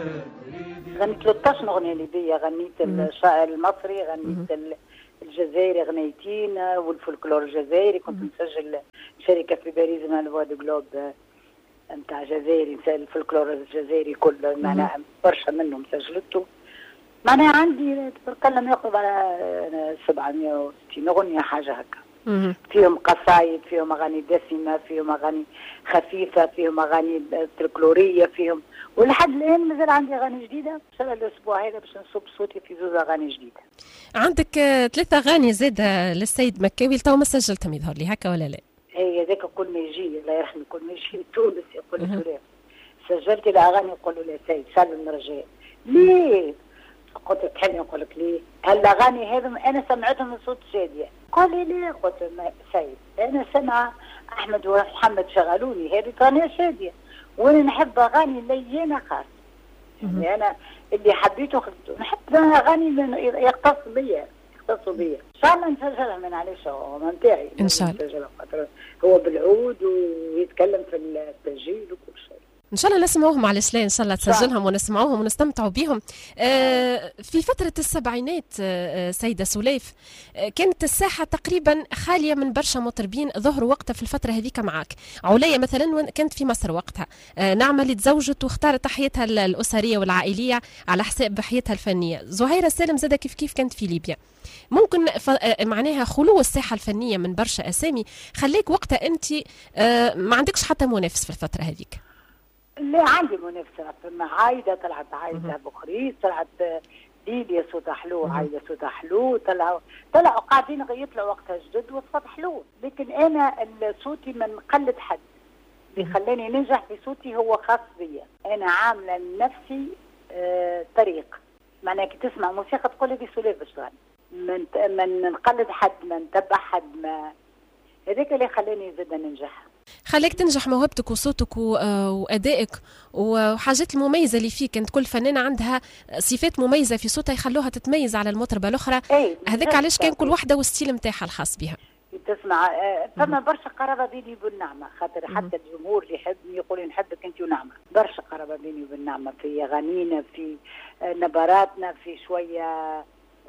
غنيت 13 اغنيه ليبيه، غنيت الشاعر المصري، غنيت الجزائري غنيتين، والفولكلور الجزائري. كنت مسجل شركه في باريس اسمها الفوا دو جلوب نتاع جزائري، الفولكلور الجزائري كله معناها برشا منهم سجلته. معناها عندي تبارك الله ما يقرب على 760 اغنيه حاجه هكا. فيهم قصايد، فيهم اغاني دسمه، فيهم اغاني خفيفه، فيهم اغاني فلكلوريه، فيهم ولحد الان مازال عندي اغاني جديده. ان شاء الله الاسبوع هذا باش نصب صوتي في زوز اغاني جديده. عندك 3 اغاني زاده للسيد مكاوي تو ما سجلتهم يظهر لي هكا ولا لا؟ هي ذاك كل ما يجي الله يرحمه، كل ما يجي تونس يقول لي سجلت الاغاني، يقول له لا سيد سلم الرجاء. ليه؟ قلت تحبني نقول لك ليه؟ هالاغاني هذم انا سمعتهم من صوت شاديه. قال لي ليه؟ قلت سيد انا سمع احمد ومحمد شغلوني هذه اغنيه شاديه، وانا نحب اغاني لينه خاص. يعني انا اللي حبيته خذته، نحب اغاني يختص بيا ان شاء الله نسجلها، من علاش هو نتاعي ان شاء الله. هو بالعود ويتكلم في التسجيل وكل شيء. ان شاء الله نسمعوهم، علاش لا؟ ان شاء الله تسجلهم ونسمعوهم ونستمتعوا بهم. في فتره السبعينات سيده سليف كانت الساحه تقريبا خاليه من برشا مطربين ظهروا وقتها في الفتره هذيك معاك. عليا مثلا كانت في مصر وقتها، نعمه اللي تزوجت واختارت حياتها الاسريه والعائليه على حساب حياتها الفنيه. زهيره سالم زاده كيف كانت في ليبيا. ممكن معناها خلو الساحه الفنيه من برشا اسامي خليك وقتها انت ما عندكش حتى منافس في الفتره هذيك. لا عندي منافسة، فما عايدة طلعت، عايدة بخريس طلعت، ليليا صوتها حلو، عايدة صوتها حلو، طلعوا قاعدين يطلعوا وقتها جدد وصوت حلو. لكن أنا صوتي ما نقلد حد، اللي خلاني ننجح في صوتي هو خاص بيا. أنا عاملة لنفسي طريق، معناها كي تسمع موسيقى تقول هذه سليف باش تغني، ما نقلد حد، ما نتبع حد، ما هذاك اللي خلاني زاد ننجح. خليك تنجح موهبتك وصوتك وأدائك وحاجات المميزة اللي فيك. كانت كل فنانة عندها صفات مميزة في صوتها يخلوها تتميز على المطربة الأخرى. هذاك علاش كان كل واحدة والستيل متاعها الخاص بها. تسمع فما برشا قرابة بيني وبين نعمة، خاطر حتى الجمهور اللي يحبني يقول لي نحبك أنت ونعمة. برشا قرابة بيني وبين نعمة في أغانينا، في نبراتنا، في شوية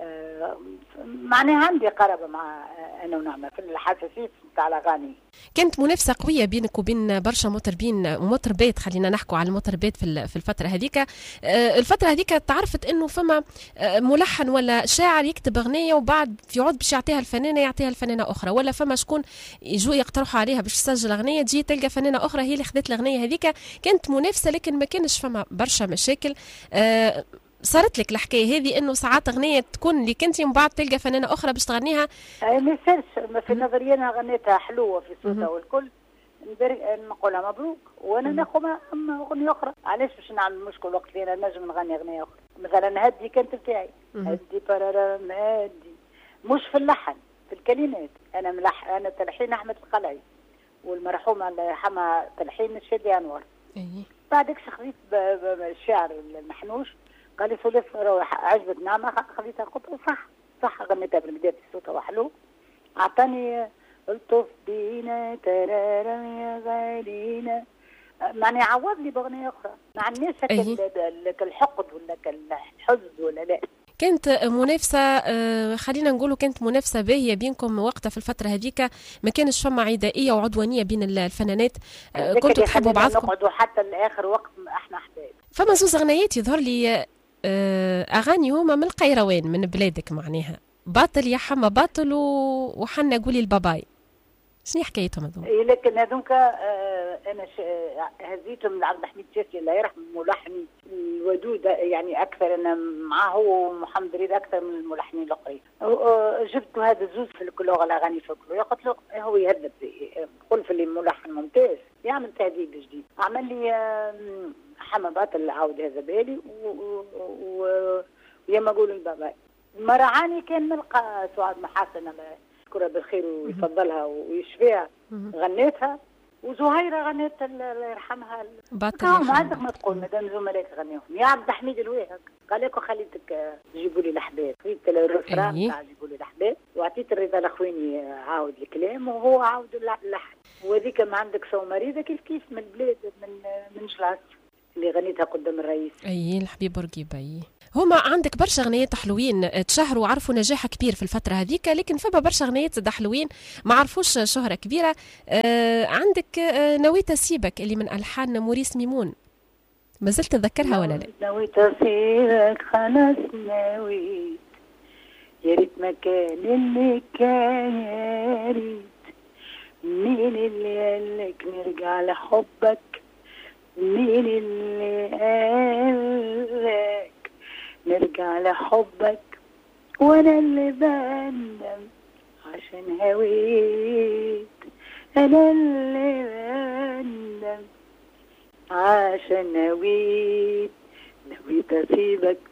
معناها عندي قرابة مع أنا ونعمة في الحساسية تاع الأغاني. كانت منافسة قوية بينك وبين برشا مطربين ومطربات، خلينا نحكوا على المطربات في الفترة هذيك. الفترة هذيك تعرفت انه فما ملحن ولا شاعر يكتب اغنية وبعد في عود باش يعطيها الفنانة اخرى، ولا فما شكون يجوا يقترحوا عليها باش تسجل اغنية، تجي تلقى فنانة اخرى هي اللي خذت الاغنية هذيك. كانت منافسة لكن ما كانش فما برشا مشاكل. صارت لك الحكايه هذه انه ساعات اغنيه تكون اللي كنتي من بعد تلقى فنانه اخرى باش تغنيها؟ ما يصيرش. في نظري انا غنيتها حلوه في صوتها والكل نقولها مبروك، وانا ناخذ اغنيه اخرى. علاش باش نعمل مشكل وقت اللي انا نجم نغني اغنيه اخرى؟ مثلا هدي كانت بتاعي، هدي بارارام هدي، مش في اللحن، في الكلمات. انا تلحين احمد القلعي، والمرحومه الله يرحمها تلحين الشادي انور. بعدك خذيت الشعر المحنوش، قال لي سليف عجبت نعمة، خليتها. قلت صح غنيتها بالكدا في صوتها وحلو. اعطاني الطف بينا ترارم يا غالينا، معني عوض لي باغنيه اخرى. مع الناس الحقد ولا الحزن ولا لا. كانت منافسة، خلينا نقولوا كانت منافسة باهية بينكم وقتها في الفترة هذيك. ما كانش فما عدائية وعدوانية بين الفنانات، كنتوا تحبوا بعضكم. نقعدوا حتى لآخر وقت احنا احباب. فما زوز اغنيات يظهر لي اغاني هما من القيروان من بلادك، معناها باطل يا حما باطل وحنا قولي الباباي. شنو حكايتهم هذوما؟ لكن هذوك انا هزيتهم لعبد الحميد الشافعي الله يرحمه، ملحني الودود يعني اكثر. انا معاه هو ومحمد ريد اكثر من الملحنين الاخرين. جبت هذا الزوز في اللغه الاغاني فكروا، قلت له هو يهذب، قل في اللي ملحن ممتاز يعمل تهذيب جديد. عمل لي حما باطل عاود هذا بالي ويا ما اقول الباباي. مرعاني كان نلقى سعاد محاسن الله يذكرها بالخير ويفضلها ويشفيها، غنيتها. وزهيره غنيت الله يرحمها باطل. ما عندك ما تقول مادام زملائك غنيهم. يا عبد الحميد الويهك قال لكم خليتك جيبوا لي الاحباب، خذيت الرفران تاع جيبوا لي الاحباب، وعطيت الرضا لاخويني عاود الكلام وهو عاود اللحن. وهذيك ما عندك سو مريضه كيف من البلاد من جلاس. اللي غنيتها قدام الرئيس. اي الحبيب ورقيبه. اي هما عندك برشا غنيات حلوين تشهروا وعرفوا نجاح كبير في الفتره هذيك، لكن فما برشا غنيات زاد حلوين ما عرفوش شهره كبيره. عندك نويت اسيبك اللي من الحان موريس ميمون، ما زلت تذكرها ولا لا؟ نويت اسيبك خلاص نويت، يا ريت ما كان اللي كان، يا ريت مين اللي قالك نرجع لحبك، مين اللي قالك نرجع لحبك، وانا اللي بندم عشان هويت، انا اللي بندم عشان نويت اسيبك